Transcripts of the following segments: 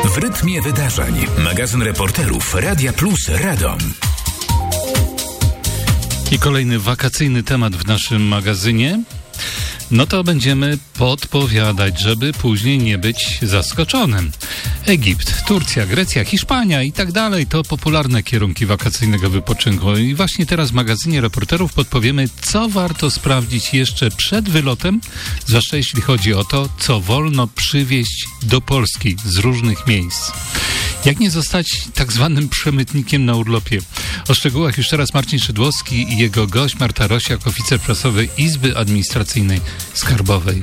W rytmie wydarzeń. Magazyn reporterów Radia Plus Radom. I kolejny wakacyjny temat w naszym magazynie. No to będziemy podpowiadać, żeby później nie być zaskoczonym. Egipt, Turcja, Grecja, Hiszpania i tak dalej to popularne kierunki wakacyjnego wypoczynku. I właśnie teraz w magazynie reporterów podpowiemy, co warto sprawdzić jeszcze przed wylotem, zwłaszcza jeśli chodzi o to, co wolno przywieźć do Polski z różnych miejsc. Jak nie zostać tak zwanym przemytnikiem na urlopie? O szczegółach już teraz Marcin Szydłowski i jego gość Marta Rosiak, oficer prasowy Izby Administracyjnej Skarbowej.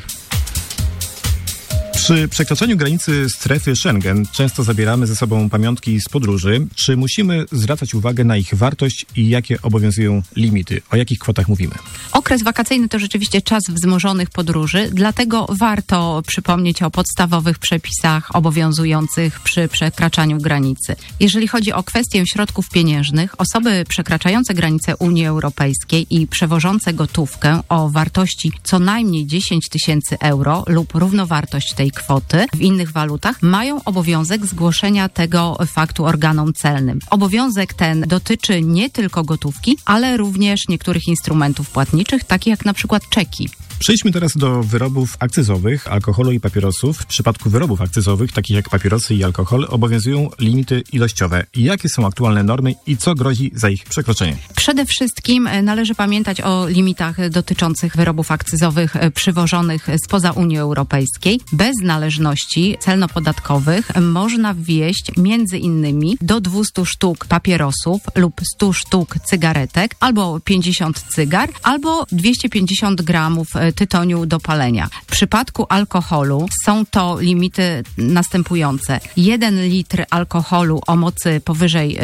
Przy przekroczeniu granicy strefy Schengen często zabieramy ze sobą pamiątki z podróży. Czy musimy zwracać uwagę na ich wartość i jakie obowiązują limity? O jakich kwotach mówimy? Okres wakacyjny to rzeczywiście czas wzmożonych podróży, dlatego warto przypomnieć o podstawowych przepisach obowiązujących przy przekraczaniu granicy. Jeżeli chodzi o kwestię środków pieniężnych, osoby przekraczające granicę Unii Europejskiej i przewożące gotówkę o wartości co najmniej 10 tysięcy euro lub równowartość tej kwoty w innych walutach mają obowiązek zgłoszenia tego faktu organom celnym. Obowiązek ten dotyczy nie tylko gotówki, ale również niektórych instrumentów płatniczych, takich jak na przykład czeki. Przejdźmy teraz do wyrobów akcyzowych, alkoholu i papierosów. W przypadku wyrobów akcyzowych, takich jak papierosy i alkohol, obowiązują limity ilościowe. Jakie są aktualne normy i co grozi za ich przekroczenie? Przede wszystkim należy pamiętać o limitach dotyczących wyrobów akcyzowych przywożonych spoza Unii Europejskiej. Bez należności celno-podatkowych można wwieźć między innymi do 200 sztuk papierosów lub 100 sztuk cygaretek, albo 50 cygar, albo 250 gramów tytoniu do palenia. W przypadku alkoholu są to limity następujące. 1 litr alkoholu o mocy powyżej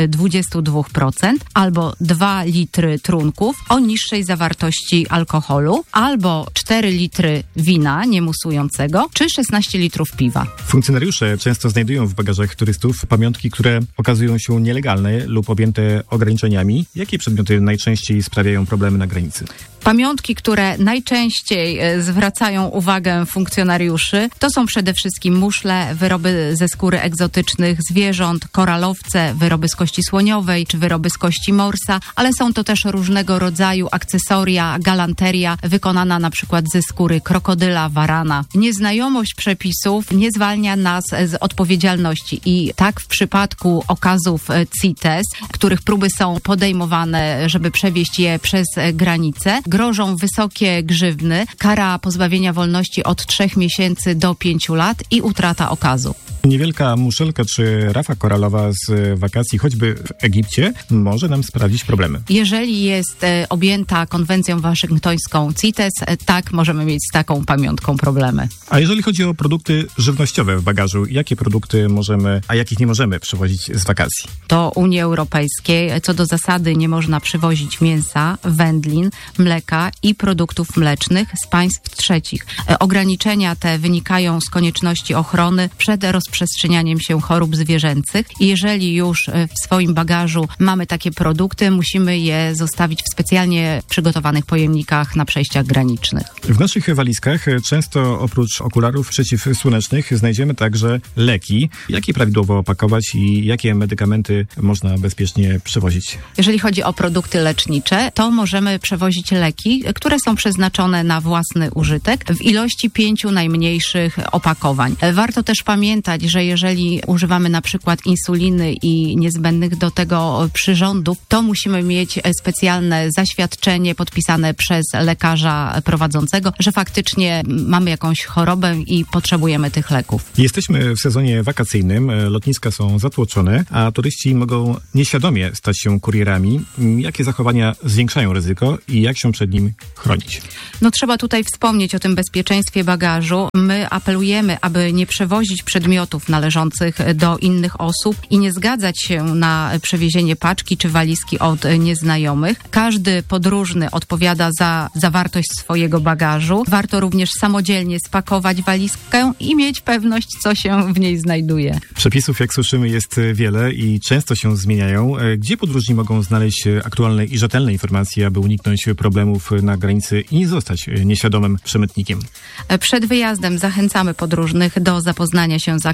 22%, albo 2 litry trunków o niższej zawartości alkoholu, albo 4 litry wina niemusującego, czy 16 litrów piwa. Funkcjonariusze często znajdują w bagażach turystów pamiątki, które okazują się nielegalne lub objęte ograniczeniami. Jakie przedmioty najczęściej sprawiają problemy na granicy? Pamiątki, które najczęściej zwracają uwagę funkcjonariuszy, to są przede wszystkim muszle, wyroby ze skóry egzotycznych zwierząt, koralowce, wyroby z kości słoniowej czy wyroby z kości morsa, ale są to też różnego rodzaju akcesoria, galanteria wykonana na przykład ze skóry krokodyla, warana. Nieznajomość przepisów nie zwalnia nas z odpowiedzialności i tak w przypadku okazów CITES, których próby są podejmowane, żeby przewieźć je przez granicę, grożą wysokie grzywny, kara pozbawienia wolności od 3 miesięcy do 5 lat i utrata okazu. Niewielka muszelka czy rafa koralowa z wakacji, choćby w Egipcie, może nam sprawić problemy. Jeżeli jest objęta konwencją waszyngtońską CITES, tak, możemy mieć z taką pamiątką problemy. A jeżeli chodzi o produkty żywnościowe w bagażu, jakie produkty możemy, a jakich nie możemy przywozić z wakacji? Do Unii Europejskiej co do zasady nie można przywozić mięsa, wędlin, mleka i produktów mlecznych z państw trzecich. Ograniczenia te wynikają z konieczności ochrony przed rozprzestrzenianiem się chorób zwierzęcych i jeżeli już w swoim bagażu mamy takie produkty, musimy je zostawić w specjalnie przygotowanych pojemnikach na przejściach granicznych. W naszych walizkach często oprócz okularów przeciwsłonecznych znajdziemy także leki. Jakie prawidłowo opakować i jakie medykamenty można bezpiecznie przewozić? Jeżeli chodzi o produkty lecznicze, to możemy przewozić leki, które są przeznaczone na własny użytek w ilości 5 najmniejszych opakowań. Warto też pamiętać, że jeżeli używamy na przykład insuliny i niezbędnych do tego przyrządów, to musimy mieć specjalne zaświadczenie podpisane przez lekarza prowadzącego, że faktycznie mamy jakąś chorobę i potrzebujemy tych leków. Jesteśmy w sezonie wakacyjnym, lotniska są zatłoczone, a turyści mogą nieświadomie stać się kurierami. Jakie zachowania zwiększają ryzyko i jak się przed nim chronić? No trzeba tutaj wspomnieć o tym bezpieczeństwie bagażu. My apelujemy, aby nie przewozić przedmiotów należących do innych osób i nie zgadzać się na przewiezienie paczki czy walizki od nieznajomych. Każdy podróżny odpowiada za zawartość swojego bagażu. Warto również samodzielnie spakować walizkę i mieć pewność, co się w niej znajduje. Przepisów, jak słyszymy, jest wiele i często się zmieniają. Gdzie podróżni mogą znaleźć aktualne i rzetelne informacje, aby uniknąć problemów na granicy i nie zostać nieświadomym przemytnikiem? Przed wyjazdem zachęcamy podróżnych do zapoznania się z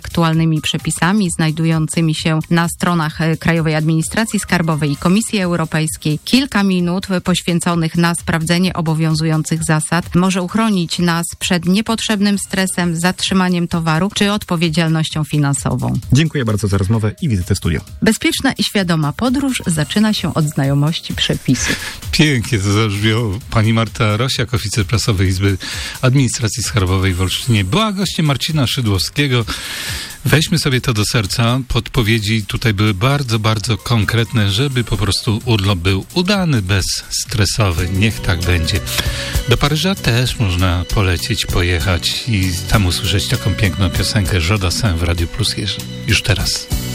aktualnymi przepisami znajdującymi się na stronach Krajowej Administracji Skarbowej i Komisji Europejskiej. Kilka minut poświęconych na sprawdzenie obowiązujących zasad może uchronić nas przed niepotrzebnym stresem, zatrzymaniem towaru czy odpowiedzialnością finansową. Dziękuję bardzo za rozmowę i wizytę w studiu. Bezpieczna i świadoma podróż zaczyna się od znajomości przepisów. Pięknie to zabrzmiało. Pani Marta Rosiak, oficer prasowy Izby Administracji Skarbowej w Olsztynie, była gościem Marcina Szydłowskiego. Weźmy sobie to do serca. Podpowiedzi tutaj były bardzo, bardzo konkretne, żeby po prostu urlop był udany, bezstresowy. Niech tak będzie. Do Paryża też można polecieć, pojechać i tam usłyszeć taką piękną piosenkę Jodassin w Radiu Plus już teraz.